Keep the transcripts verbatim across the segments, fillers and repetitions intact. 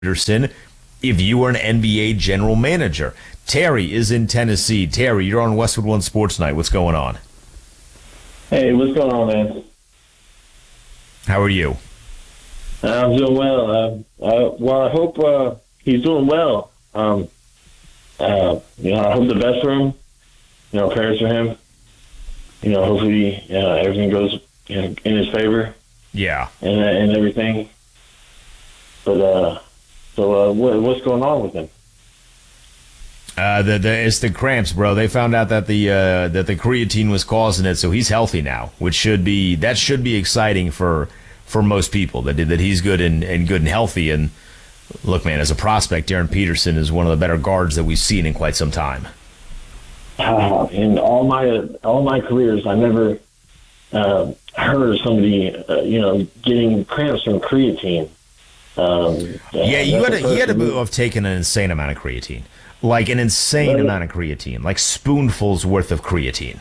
Peterson if you were an N B A general manager. Terry is in Tennessee. Terry, you're on Westwood One Sports Night. What's going on? Hey, what's going on, man? How are you? I'm doing well. Uh, uh, well, I hope uh, he's doing well. Um, uh, you know, I hope the best for him. You know, prayers for him. You know, hopefully uh, everything goes you know, in his favor. Yeah. And uh, and everything. But uh, so uh, what, what's going on with him? Uh, the, the it's the cramps, bro. They found out that the uh, that the creatine was causing it, so he's healthy now, which should be that should be exciting for for most people that that he's good and, and good and healthy. And look, man, as a prospect, Darren Peterson is one of the better guards that we've seen in quite some time. Uh, in all my all my careers, I never uh, heard of somebody uh, you know getting cramps from creatine. Um, yeah, you had to, he had to who, have taken an insane amount of creatine. Like an insane Right. amount of creatine, like spoonfuls worth of creatine.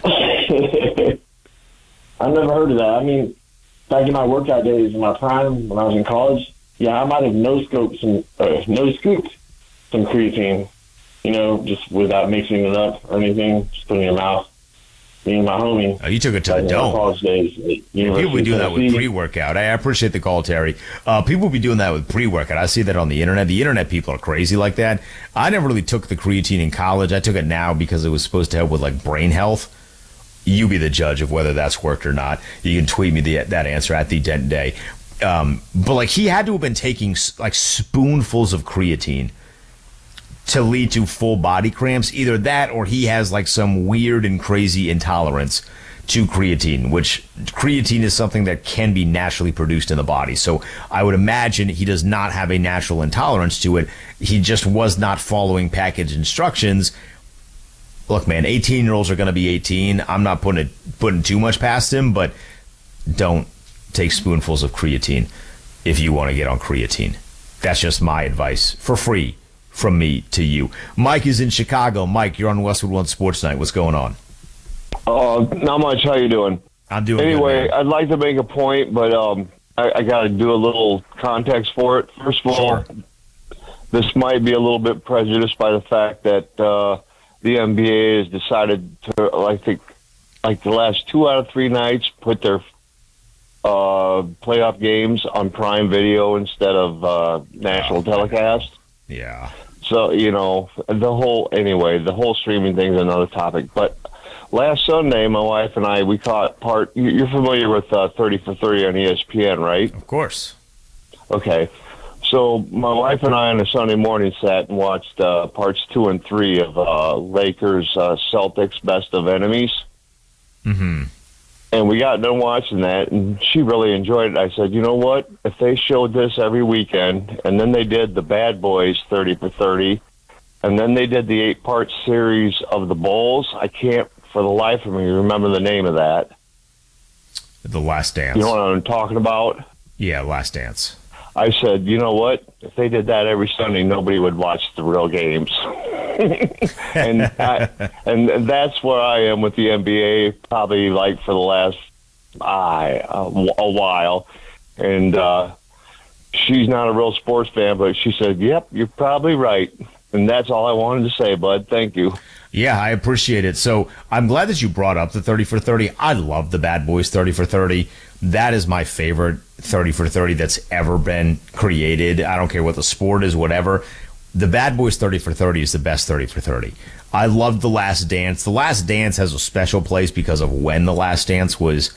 I've never heard of that. I mean, back in my workout days, in my prime, when I was in college, yeah, I might have no scoped some, uh, no scooped some creatine, you know, just without mixing it up or anything, just putting it in your mouth. Me and my homie. Oh, you took it to back the in my dome. college days. at People University be doing of that with Tennessee. pre-workout. I appreciate the call, Terry. Uh, people be doing that with pre-workout. I see that on the internet. The internet people are crazy like that. I never really took the creatine in college. I took it now because it was supposed to help with like brain health. You be the judge of whether that's worked or not. You can tweet me the, that answer at the Dent Day. Um, but like he had to have been taking like spoonfuls of creatine to lead to full body cramps. Either that or he has like some weird and crazy intolerance to creatine, which creatine is something that can be naturally produced in the body. So I would imagine he does not have a natural intolerance to it. He just was not following package instructions. Look, man, eighteen-year-olds are going to be eighteen. I'm not putting it, putting too much past him, but don't take spoonfuls of creatine if you want to get on creatine. That's just my advice for free from me to you. Mike is in Chicago. Mike, you're on Westwood One Sports Night. What's going on? Uh, not much. How you doing? I'm doing Anyway, good, man. I'd like to make a point, but um, I, I got to do a little context for it. First of all, Sure. this might be a little bit prejudiced by the fact that uh, the N B A has decided to, I think, like the last two out of three nights, put their uh, playoff games on Prime Video instead of uh, national telecast. Yeah. So, you know, the whole, anyway, the whole streaming thing is another topic. But last Sunday, my wife and I, we caught part, you- you're familiar with uh, thirty for thirty on E S P N, right? Of course. Okay. So my wife and I on a Sunday morning sat and watched uh, parts two and three of uh, Lakers uh, Celtics Best of Enemies. Mm-hmm. And we got done watching that, and she really enjoyed it. I said, you know what? If they showed this every weekend, and then they did the Bad Boys thirty for thirty, and then they did the eight-part series of the Bulls, I can't, for the life of me, remember the name of that. The Last Dance. You know what I'm talking about? Yeah, Last Dance. I said, you know what? If they did that every Sunday, nobody would watch the real games. and I, and that's where I am with the N B A, probably like for the last I a, a while. And uh, she's not a real sports fan, but she said, "Yep, you're probably right." And that's all I wanted to say, bud. Thank you. Yeah, I appreciate it. So I'm glad that you brought up the thirty for thirty. I love the Bad Boys thirty for thirty. That is my favorite thirty for thirty that's ever been created. I don't care what the sport is, whatever. The Bad Boys thirty for thirty is the best thirty for thirty. I loved The Last Dance. The Last Dance has a special place because of when The Last Dance was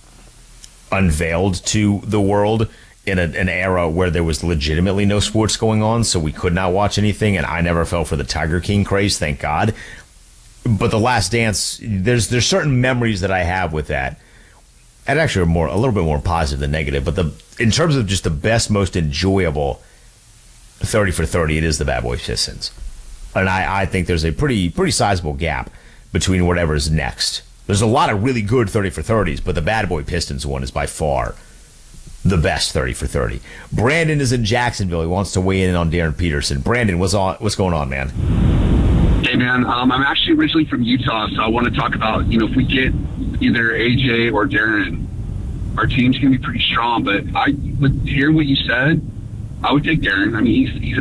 unveiled to the world in a, an era where there was legitimately no sports going on, so we could not watch anything, and I never fell for the Tiger King craze, thank God. But The Last Dance, there's there's certain memories that I have with that. And actually are more a little bit more positive than negative, but the in terms of just the best, most enjoyable thirty for thirty, it is the Bad Boys Pistons. And I, I think there's a pretty pretty sizable gap between whatever's next. There's a lot of really good thirty for thirties, but the Bad Boy Pistons one is by far the best thirty for thirty. Brandon is in Jacksonville. He wants to weigh in on Darren Peterson. Brandon, what's on what's going on, man? Hey, man, um, I'm actually originally from Utah, so I want to talk about, you know, if we get either A J or Darren, our team's going to be pretty strong. But I, with hearing what you said, I would take Darren. I mean, he's he's